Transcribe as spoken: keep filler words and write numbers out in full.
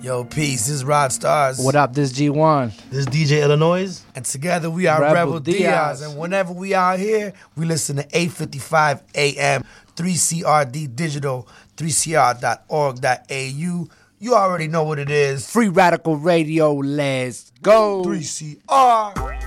Yo, peace. This is Rod Stars. What up? This is G one. This is D J Illinois. And together we are Rebel, Rebel Diaz. Diaz. And whenever we out here, we listen to eight fifty-five A M, three C R D Digital, three C R dot org dot A U. You already know what it is. Free Radical Radio. Let's go. three C R.